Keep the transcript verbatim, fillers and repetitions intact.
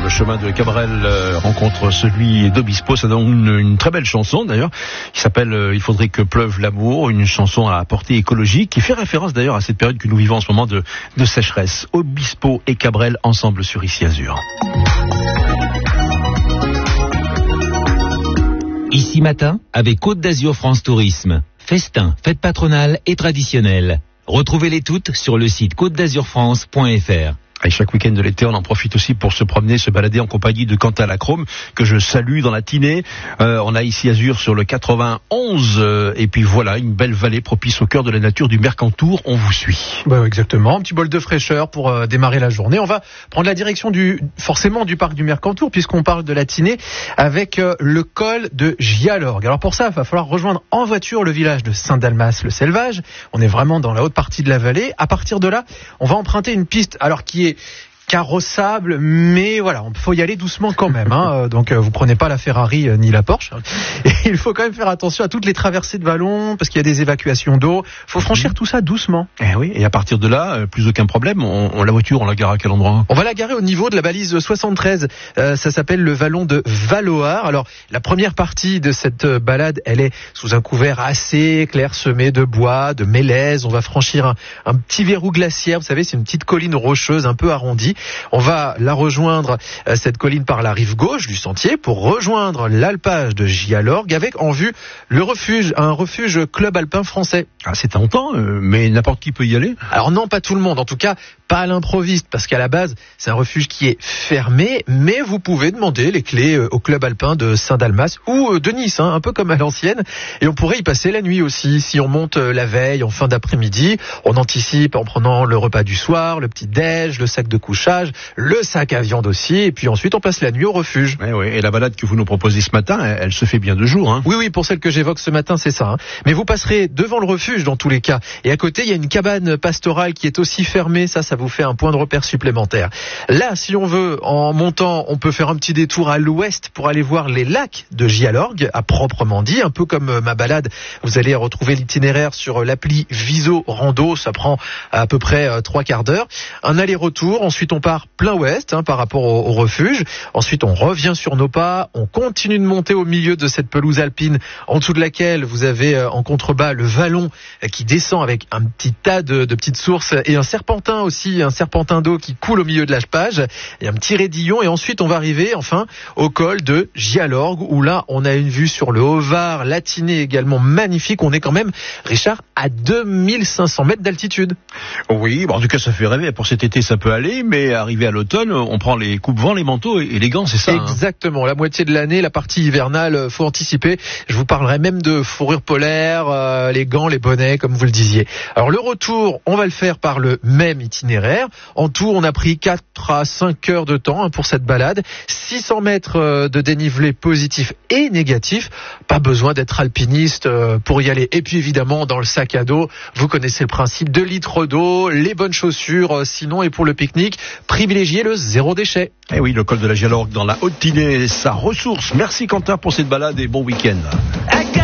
chemin de Cabrel euh, rencontre celui d'Obispo. Ça donne une, une très belle chanson d'ailleurs, qui s'appelle euh, Il faudrait que pleuve l'amour, une chanson à portée écologique, qui fait référence d'ailleurs à cette période que nous vivons en ce moment de, de sécheresse. Obispo et Cabrel ensemble sur Ici Azur. Ici matin, avec Côte d'Azur France Tourisme. Festin, fête patronale et traditionnelle. Retrouvez-les toutes sur le site côte d'azur france point f r. Et chaque week-end de l'été, on en profite aussi pour se promener, se balader en compagnie de Quentin Lacrome, que je salue dans la Tinée. Euh, on a ici Azur sur le quatre-vingt-onze, euh, et puis voilà, une belle vallée propice au cœur de la nature du Mercantour. On vous suit. Bah, exactement, un petit bol de fraîcheur pour euh, démarrer la journée. On va prendre la direction du, forcément du parc du Mercantour, puisqu'on parle de la Tinée, avec euh, le col de Gialorgue. Alors pour ça, il va falloir rejoindre en voiture le village de Saint-Dalmas-le-Selvage. On est vraiment dans la haute partie de la vallée. À partir de là, on va emprunter une piste, alors qui est carrossable, mais voilà, il faut y aller doucement quand même. Hein. Donc, vous prenez pas la Ferrari euh, ni la Porsche. Et il faut quand même faire attention à toutes les traversées de vallons, parce qu'il y a des évacuations d'eau. Il faut franchir tout ça doucement. Eh oui, et à partir de là, plus aucun problème. On, on la voiture, on la gare à quel endroit ? On va la garer au niveau de la balise soixante-treize. Euh, ça s'appelle le vallon de Valloar. Alors, la première partie de cette balade, elle est sous un couvert assez clairsemé de bois, de mélèzes. On va franchir un, un petit verrou glaciaire. Vous savez, c'est une petite colline rocheuse un peu arrondie. On va la rejoindre, cette colline, par la rive gauche du sentier pour rejoindre l'alpage de Gialorgue avec en vue le refuge, un refuge club alpin français. Ah, c'est tentant, euh, mais n'importe qui peut y aller ? Alors non, pas tout le monde. En tout cas, pas à l'improviste, parce qu'à la base, c'est un refuge qui est fermé, mais vous pouvez demander les clés au club alpin de Saint-Dalmas ou de Nice, hein, un peu comme à l'ancienne. Et on pourrait y passer la nuit aussi, si on monte la veille en fin d'après-midi. On anticipe en prenant le repas du soir, le petit déj, le sac de couchage, le sac à viande aussi, et puis ensuite on passe la nuit au refuge. Oui, oui. Et la balade que vous nous proposez ce matin, elle, elle se fait bien de jour. Hein. Oui, oui, pour celle que j'évoque ce matin, c'est ça. Hein. Mais vous passerez devant le refuge dans tous les cas. Et à côté, il y a une cabane pastorale qui est aussi fermée. Ça, ça vous fait un point de repère supplémentaire. Là, si on veut, en montant, on peut faire un petit détour à l'ouest pour aller voir les lacs de Gialorgue, à proprement dit, un peu comme ma balade. Vous allez retrouver l'itinéraire sur l'appli Viso Rando. Ça prend à peu près trois quarts d'heure. Un aller-retour. Ensuite, on part plein ouest hein, par rapport au, au refuge. Ensuite, on revient sur nos pas. On continue de monter au milieu de cette pelouse alpine, en dessous de laquelle vous avez euh, en contrebas le vallon euh, qui descend avec un petit tas de, de petites sources et un serpentin aussi, un serpentin d'eau qui coule au milieu de l'alpage. Il y a un petit raidillon et ensuite on va arriver enfin au col de Gialorgue où là on a une vue sur le Haut-Var, la Tinée également magnifique. On est quand même, Richard, à deux mille cinq cents mètres d'altitude. Oui, bon, en tout cas ça fait rêver. Pour cet été ça peut aller, mais arrivé à l'automne, on prend les coupe-vents, les manteaux et les gants, c'est ça? Exactement, hein. La moitié de l'année, la partie hivernale, faut anticiper. Je vous parlerai même de fourrure polaire, euh, les gants, les bonnets, comme vous le disiez. Alors le retour, on va le faire par le même itinéraire. En tout, on a pris quatre à cinq heures de temps hein, pour cette balade. six cents mètres de dénivelé positif et négatif. Pas besoin d'être alpiniste euh, pour y aller. Et puis évidemment, dans le sac à dos, vous connaissez le principe, deux litres d'eau, les bonnes chaussures, euh, sinon, et pour le pique-nique, privilégiez le zéro déchet. Eh oui, le col de la Gialorgue dans la Haute-Tinée, sa ressource. Merci Quentin pour cette balade et bon week-end.